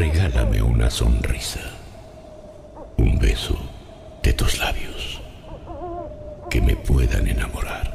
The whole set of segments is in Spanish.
regálame una sonrisa, un beso de tus labios que me puedan enamorar.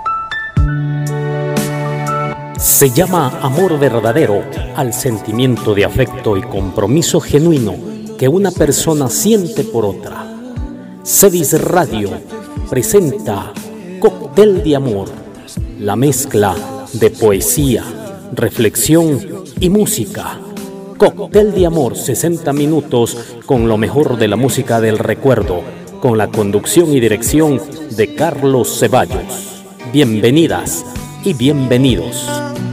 Se llama amor verdadero al sentimiento de afecto y compromiso genuino que una persona siente por otra. Cedis Radio presenta Cóctel de Amor, la mezcla de poesía, reflexión y música. Cóctel de Amor, 60 minutos con lo mejor de la música del recuerdo, con la conducción y dirección de Carlos Ceballos. Bienvenidas y bienvenidos.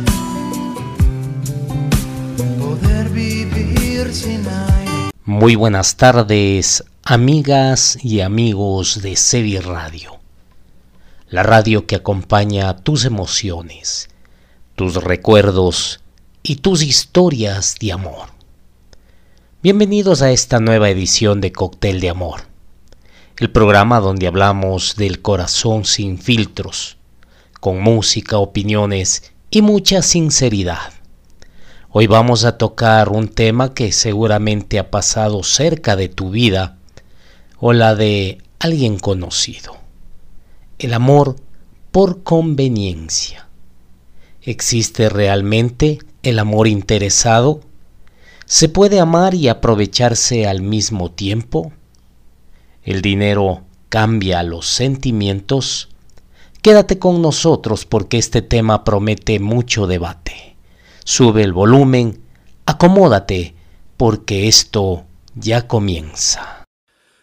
Muy buenas tardes, amigas y amigos de Cedis Radio, la radio que acompaña tus emociones, tus recuerdos y tus historias de amor. Bienvenidos a esta nueva edición de Cóctel de Amor, el programa donde hablamos del corazón sin filtros, con música, opiniones y mucha sinceridad. Hoy vamos a tocar un tema que seguramente ha pasado cerca de tu vida o la de alguien conocido. El amor por conveniencia. ¿Existe realmente el amor interesado? ¿Se puede amar y aprovecharse al mismo tiempo? ¿El dinero cambia los sentimientos? Quédate con nosotros porque este tema promete mucho debate. Sube el volumen, acomódate, porque esto ya comienza.